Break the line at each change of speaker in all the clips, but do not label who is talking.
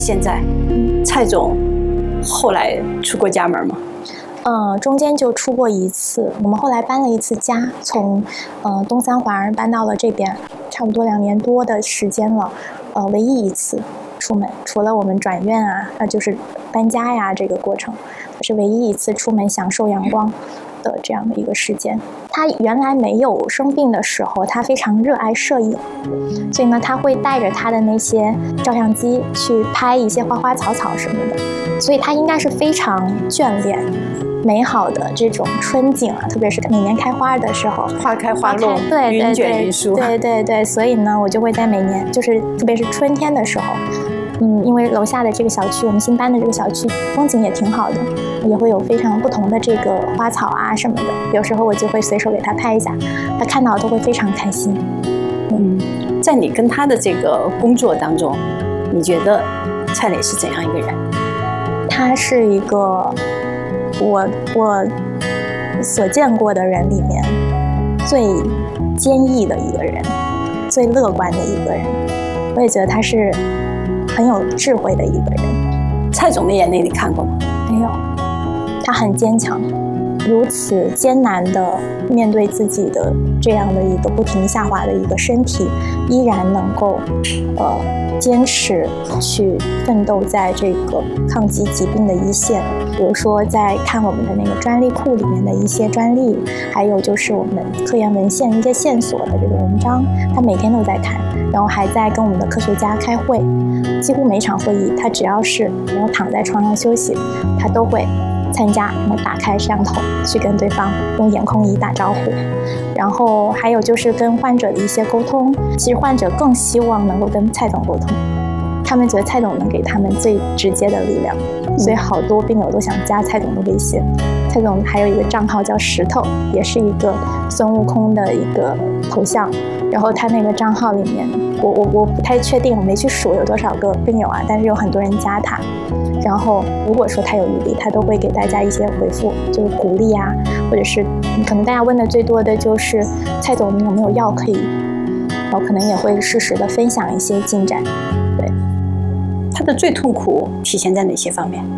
现在，蔡总后来出过家门吗？
中间就出过一次，我们后来搬了一次家，从东三环搬到了这边，差不多2年多的时间了，唯一一次出门，除了我们转院啊，就是搬家呀这个过程，是唯一一次出门享受阳光的这样的一个时间。他原来没有生病的时候，他非常热爱摄影，所以呢，他会带着他的那些照相机去拍一些花花草草什么的，所以他应该是非常眷恋美好的这种春景啊，特别是每年开花的时候，
花开花落，
对
云卷云舒，
对，所以呢，我就会在每年，就是特别是春天的时候，因为楼下的这个小区，我们新搬的这个小区风景也挺好的，也会有非常不同的这个花草啊什么的，有时候我就会随手给他拍一下，他看到都会非常开心。
在你跟他的这个工作当中，你觉得蔡磊是怎样一个人？
他是一个我所见过的人里面最坚毅的一个人，最乐观的一个人。我也觉得他是很有智慧的一个人。
蔡总的眼泪你看过吗？
没有，他很坚强，如此艰难的面对自己的这样的一个不停下滑的一个身体，依然能够坚持去奋斗在这个抗击疾病的一线。比如说在看我们的那个专利库里面的一些专利，还有就是我们科研文献一些线索的这个文章，他每天都在看，然后还在跟我们的科学家开会，几乎每场会议他只要是没有躺在床上休息，他都会参加，然后打开摄像头去跟对方用眼空仪打招呼。然后还有就是跟患者的一些沟通，其实患者更希望能够跟蔡总沟通，他们觉得蔡总能给他们最直接的力量，所以好多病友都想加蔡总的微信。蔡总还有一个账号叫石头，也是一个孙悟空的一个头像，然后他那个账号里面我不太确定，我没去数有多少个病友啊，但是有很多人加他。然后如果说他有余力，他都会给大家一些回复，就是鼓励啊，或者是可能大家问的最多的就是蔡总你有没有药可以，然后可能也会适时的分享一些进展。对，
他的最痛苦体现在哪些方面？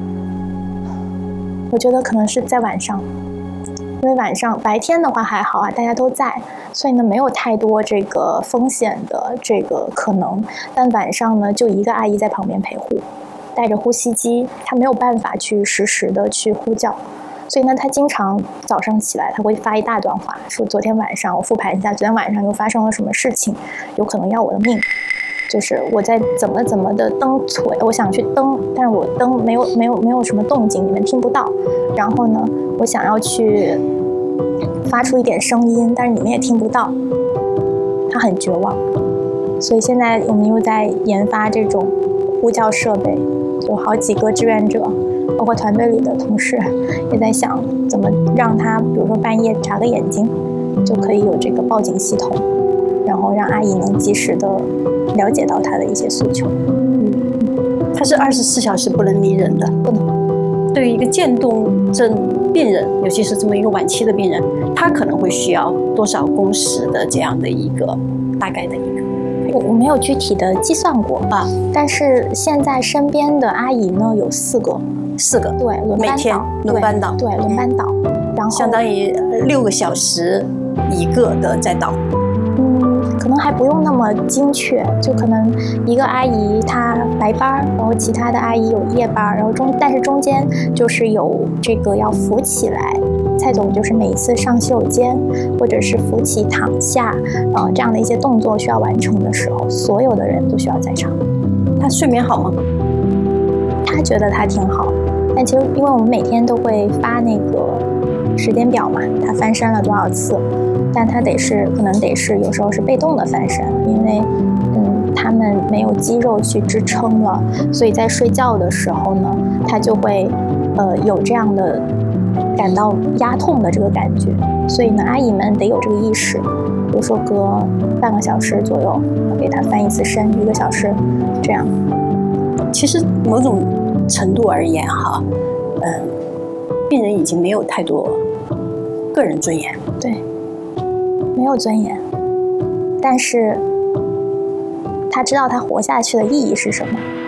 我觉得可能是在晚上，因为晚上白天的话还好啊，大家都在，所以呢没有太多这个风险的这个可能。但晚上呢，就一个阿姨在旁边陪护，带着呼吸机，她没有办法去实时的去呼叫，所以呢，她经常早上起来，她会发一大段话，说昨天晚上我复盘一下，昨天晚上又发生了什么事情，有可能要我的命。就是我在怎么的蹬腿，我想去蹬，但是我蹬没有什么动静，你们听不到。然后呢，我想要去发出一点声音，但是你们也听不到。他很绝望，所以现在我们又在研发这种呼叫设备，就好几个志愿者，包括团队里的同事也在想怎么让他，比如说半夜眨个眼睛，就可以有这个报警系统，然后让阿姨能及时的了解到他的一些诉求。
他是24小时不能离人的，
不能。
对于一个渐冻症病人，尤其是这么一个晚期的病人，他可能会需要多少工时的这样的一个大概的一个？
我没有具体的计算过啊，但是现在身边的阿姨呢有4个，对，轮班
每天轮班倒，
对，轮班倒，然后
相当于6个小时一个的在倒。
可能还不用那么精确，就可能一个阿姨她白班，然后其他的阿姨有夜班，然后但是中间就是有这个要扶起来，蔡总就是每一次上洗手间或者是扶起躺下，这样的一些动作需要完成的时候，所有的人都需要在场。
他睡眠好吗？
他觉得他挺好，但其实因为我们每天都会发那个时间表嘛，他翻身了多少次。但他可能得是有时候是被动的翻身，因为他们没有肌肉去支撑了，所以在睡觉的时候呢，他就会有这样的感到压痛的这个感觉，所以呢，阿姨们得有这个意识，比如说隔半个小时左右给他翻一次身，1个小时这样。
其实某种程度而言哈，病人已经没有太多个人尊严，
对。没有尊严，但是他知道他活下去的意义是什么。